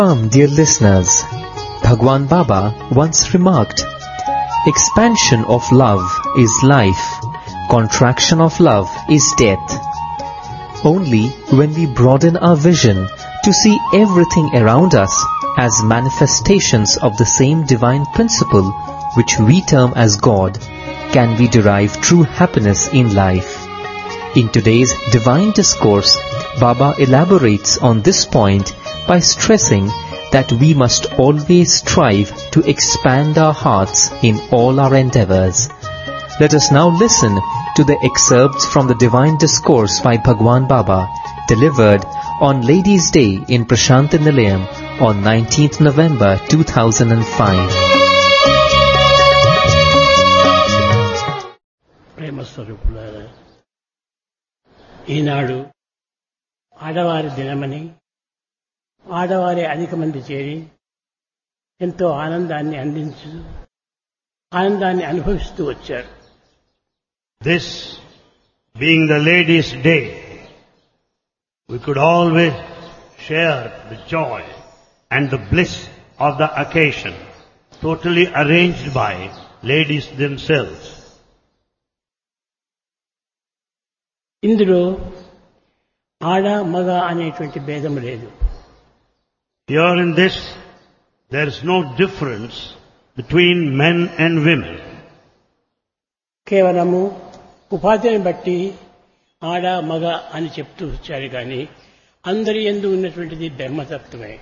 Dear listeners, Bhagwan Baba once remarked, expansion of love is life, contraction of love is death. Only when we broaden our vision to see everything around us as manifestations of the same divine principle which we term as God, can we derive true happiness in life. In today's divine discourse, Baba elaborates on this point by stressing that we must always strive to expand our hearts in all our endeavors. Let us now listen to the excerpts from the divine discourse by Bhagwan Baba, delivered on Ladies' Day in Prashanti Nilayam on 19th November 2005. ప్రేమ స్వరూపులారా, ఈనాడు ఆడవారి దినమని ఆడవారి అధిక మంది చేరి ఎంతో ఆనందాన్ని అనుభవిస్తూ వచ్చారు. This being the Ladies' Day, we could always share the joy and the bliss of the occasion, totally arranged by ladies themselves. ఇందులో ఆడ మగ అనేటువంటి భేదం లేదు. Here in this, there is no difference between men and women. కేవలము ఉపాధిని బట్టి ఆడ మగ అని చెప్తూ వచ్చారు కానీ అందరి యందు ఉన్నటువంటిది బ్రహ్మతత్వమే.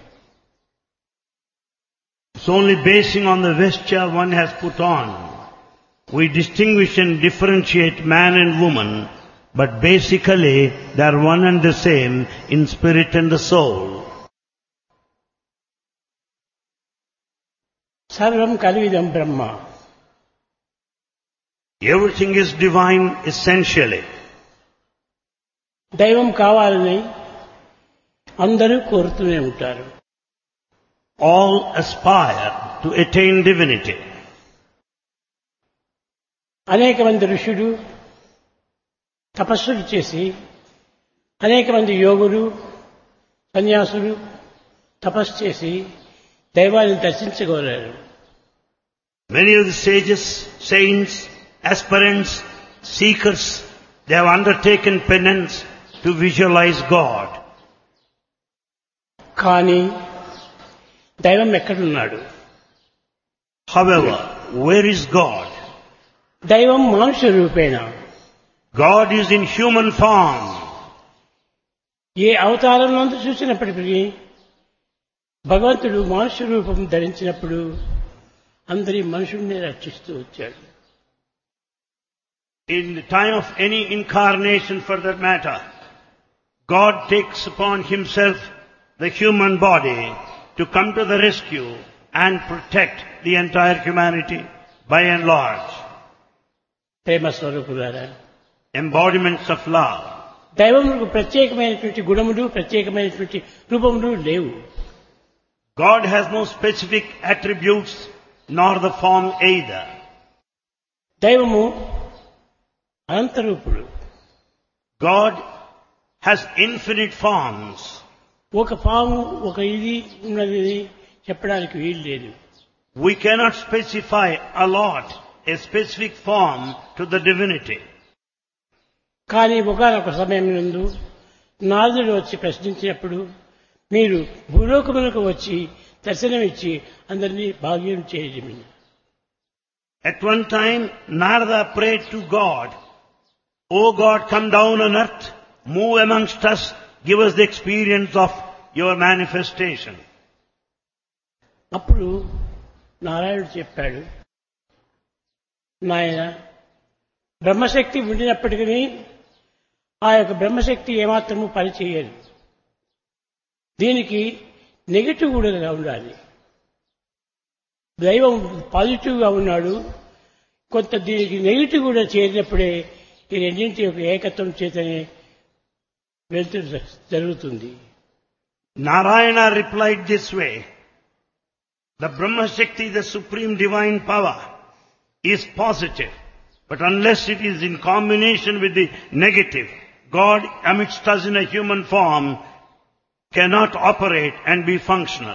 It's only basing on the vesture one has put on. We distinguish and differentiate man and woman, but basically they are one and the same in spirit and the soul. సర్వం కల్విదం బ్రహ్మ. Everything is divine essentially. దైవం కావాలని అందరూ కోరుతూనే ఉంటారు. All aspire to attain divinity. అనేక మంది ఋషులు తపస్సులు చేసి, అనేక మంది యోగులు సన్యాసులు తపస్సు చేసి దైవాన్ని దర్శించగలరు. Many of the sages, saints, aspirants, seekers, they have undertaken penance to visualize God. కానీ దైవం ఎక్కడున్నాడు? However, where is God? దైవం మానుష రూపేణ. God is in human form. ఏ అవతారం నందు చూసినప్పటికీ భగవంతుడు మానుష రూపం ధరించినప్పుడు అందరి మనుషుల్ని రక్షిస్తూ వచ్చాడు. In the time of any incarnation for that matter, God takes upon himself the human body to come to the rescue and protect the entire humanity by and large. ప్రేమ స్వరూపులారా, Embodiments of love. దైవములకు ప్రత్యేకమైనటువంటి గుణములు ప్రత్యేకమైనటువంటి రూపములు లేవు. God has no specific attributes nor the form either. దైవము అనంతరూపుడు. God has infinite forms. ఒక పాము ఒక ఇది ఉన్నది చెప్పడానికి వీలు లేదు. We cannot specify a lot, a specific form to the divinity. కానీ ఒకనొక సమయం నందు నారదుడు వచ్చి ప్రశ్నించినప్పుడు మీరు భూలోకములకు వచ్చి దర్శనమిచ్చి అందరినీ భాగ్యం చేయడమే. At one time, Narada prayed to God, "O God, come down on earth, move amongst us, give us the experience of your manifestation." అప్పుడు నారాయణుడు చెప్పాడు, నాయన, బ్రహ్మశక్తి ఉండినప్పటికీ ఆ యొక్క బ్రహ్మశక్తి ఏమాత్రము పనిచేయదు. దీనికి నెగటివ్ కూడా ఉండాలి. దైవం పాజిటివ్గా ఉన్నాడు, కొంత దీనికి నెగిటివ్ కూడా చేరినప్పుడే ఈ రెండింటి యొక్క ఏకత్వం చేతనే వెళ్తూ జరుగుతుంది. Narayana replied this way, the Brahma Shakti, the supreme divine power, is positive, but unless it is in combination with the negative, God amidst us in a human form cannot operate and be functional.